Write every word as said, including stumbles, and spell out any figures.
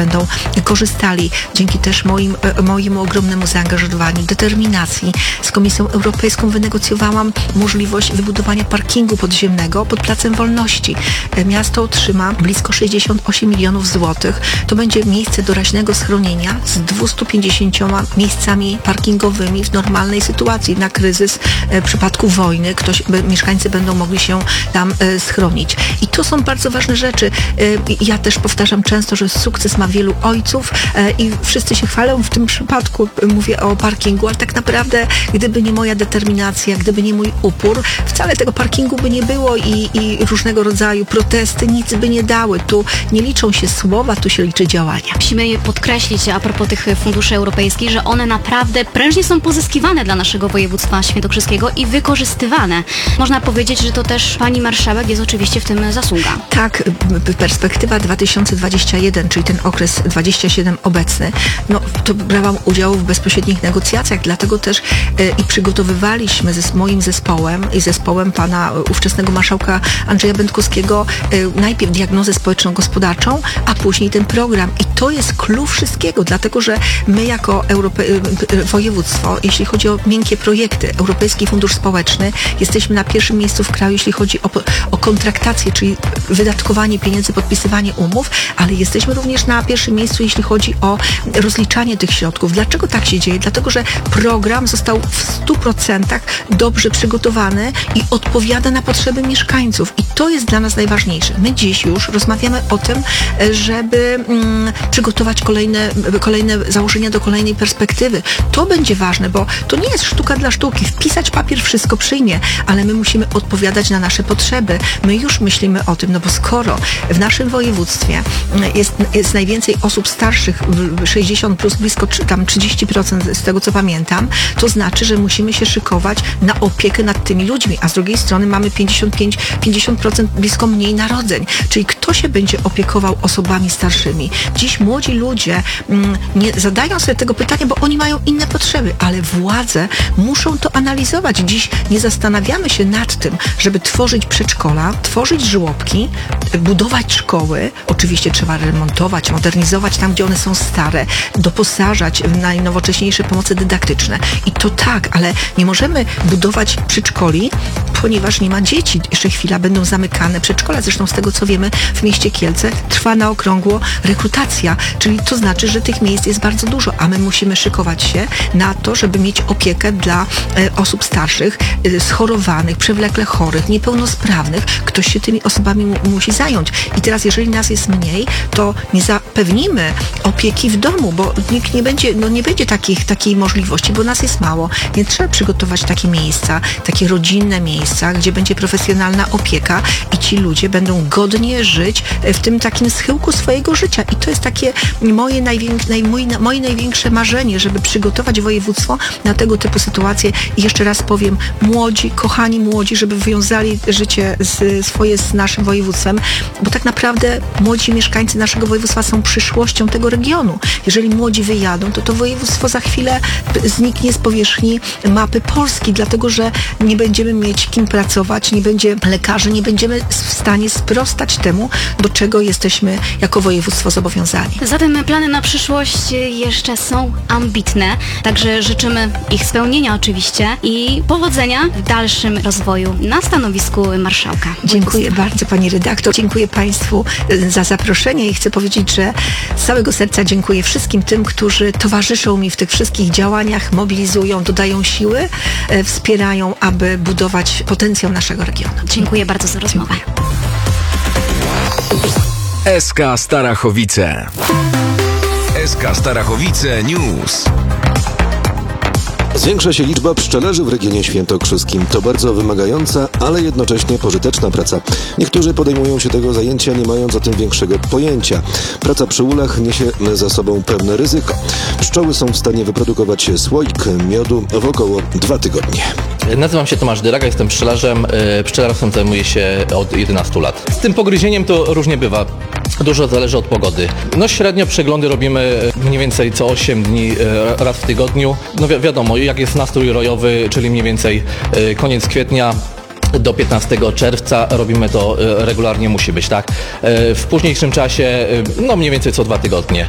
będą korzystali dzięki też moim, mojemu ogromnemu zaangażowaniu, determinacji. Z Komisją Europejską wynegocjowałam możliwość wybudowania parkingu podziemnego pod Placem Wolności. Miasto otrzyma blisko sześćdziesiąt osiem milionów złotych. To będzie miejsce doraźnego schronienia z dwieście pięćdziesiąt miejscami parkingowymi w normalnej sytuacji. Na kryzys w przypadku wojny ktoś, mieszkańcy będą mogli się tam schronić. I to są bardzo ważne rzeczy. Ja też powtarzam często, że sukces ma wielu ojców i wszyscy się chwalą w tym przypadku, mówię o parkingu, ale tak naprawdę gdyby nie moja determinacja, gdyby nie mój upór, wcale tego parkingu by nie było i, i różnego rodzaju protesty nic by nie dały. Tu nie liczą się słowa, tu się liczy działania. Musimy podkreślić a propos tych funduszy europejskich, że one naprawdę prężnie są pozyskiwane dla naszego województwa świętokrzyskiego i wykorzystywane. Można powiedzieć, że to też pani marszałek jest oczywiście w tym zasługa. Tak, perspektywa dwa tysiące dwudziesty pierwszy, czyli ten okres dwudziesty siódmy obecny, no to brałam udział w bezpośrednich negocjacjach, dlatego też e, i przygotowywaliśmy ze moim zespołem i zespołem pana ówczesnego marszałka Andrzeja Będkowskiego e, najpierw diagnozę społeczno-gospodarczą, a później ten program. I to jest klucz wszystkiego, dlatego że my jako Europe... województwo, jeśli chodzi o miękkie projekty, Europejski Fundusz Społeczny, jesteśmy na pierwszym miejscu w kraju, jeśli chodzi o, o kontraktację, czyli wydatkowanie pieniędzy, podpisywanie umów, ale jesteśmy również na pierwszym miejscu, jeśli chodzi o rozliczanie tych środków. Dlaczego tak się dzieje? Dlatego, że program został w stu procentach dobrze przygotowany i odpowiada na potrzeby mieszkańców. I to jest dla nas najważniejsze. My dziś już rozmawiamy o tym, żeby mm, przygotować kolejne, kolejne założenia do kolejnej perspektywy. To będzie ważne, bo to nie jest sztuka dla sztuki. Wpisać papier wszystko przyjmie, ale my musimy odpowiadać na nasze potrzeby. My już myślimy o tym, no bo skoro w naszym województwie jest, jest najwięcej osób starszych, sześćdziesiąt plus, blisko tam trzydzieści procent z tego, co pamiętam, to znaczy, że musimy się szykować na opiekę nad tymi ludźmi, a z drugiej strony mamy pięćdziesiąt pięć do pięćdziesięciu procent blisko mniej narodzeń. Czyli kto się będzie opiekował osobami starszymi? Dziś młodzi ludzie mm, nie zadają sobie tego pytania, bo oni mają inne potrzeby, ale władze muszą to analizować. Dziś nie zastanawiamy się nad tym, żeby tworzyć przedszkola, tworzyć żłobki, budować szkoły. Oczywiście trzeba remontować, modernizować tam, gdzie one są stare, doposażać w najnowocześniejsze pomoce dydaktyczne. I to tak, ale nie możemy budować przedszkoli, ponieważ nie ma dzieci. Jeszcze chwila będą zamykane przedszkola. Zresztą z tego, co wiemy, w mieście Kielce trwa na okrągło rekrutacja, czyli to znaczy, że tych miejsc jest bardzo dużo, a my musimy szykować się na to, żeby mieć opiekę dla e, osób starszych, e, schorowanych, przewlekle chorych, niepełnosprawnych. Ktoś się tymi osobami mu, musi zająć. I teraz, jeżeli nas jest mniej, to nie zapewnimy opieki w domu, bo nikt nie będzie, no nie będzie takich, takiej możliwości, bo nas jest mało. Więc trzeba przygotować takie miejsca, takie rodzinne miejsca, gdzie będzie profesjonalna opieka i ci ludzie będą godnie żyć w tym takim schyłku swojego życia. I to jest takie moje, najwięk, naj, mój, moje największe marzenie, żeby przygotować województwo na tego typu sytuacje. I jeszcze raz powiem, młodzi, kochani młodzi, żeby wiązali życie z, swoje z naszym województwem, bo tak naprawdę młodzi mieszkańcy naszego województwa są przyszłością tego regionu. Jeżeli młodzi wyjadą, to to województwo za chwilę zniknie z powierzchni mapy Polski, dlatego że nie będziemy mieć kim pracować, nie będzie lekarzy, nie będziemy w stanie sprostać temu, do czego jesteśmy jako województwo zobowiązani. Zatem plany na przyszłość jeszcze są ambitne, także życzymy ich spełnienia oczywiście i powodzenia w dalszym rozwoju na stanowisku marszałka. Dziękuję bardzo pani redaktor, dziękuję państwu za zaproszenie i chcę powiedzieć, że z całego serca dziękuję wszystkim tym, którzy towarzyszą mi w tych wszystkich działaniach, mobilizują, dodają siły, wspierają, aby budować potencjał naszego regionu. Dziękuję bardzo za rozmowę. S K Starachowice. S K Starachowice News. Zwiększa się liczba pszczelarzy w regionie świętokrzyskim. To bardzo wymagająca, ale jednocześnie pożyteczna praca. Niektórzy podejmują się tego zajęcia, nie mając o tym większego pojęcia. Praca przy ulach niesie za sobą pewne ryzyko. Pszczoły są w stanie wyprodukować słoik miodu w około dwa tygodnie. Nazywam się Tomasz Dyraga, jestem pszczelarzem. Pszczelarstwem zajmuję się od jedenastu lat. Z tym pogryzieniem to różnie bywa. Dużo zależy od pogody. No średnio przeglądy robimy mniej więcej co osiem dni raz w tygodniu. No wi- wiadomo, jak jest nastrój rojowy, czyli mniej więcej koniec kwietnia do piętnastego czerwca robimy to regularnie, musi być, tak? W późniejszym czasie, no mniej więcej co dwa tygodnie.